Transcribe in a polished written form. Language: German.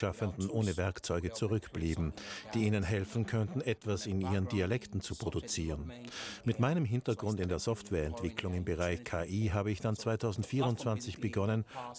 Schaffenden ohne Werkzeuge zurückblieben, die ihnen helfen könnten, etwas in ihren Dialekten zu produzieren. Mit meinem Hintergrund in der Softwareentwicklung im Bereich KI habe ich dann 2024 begonnen,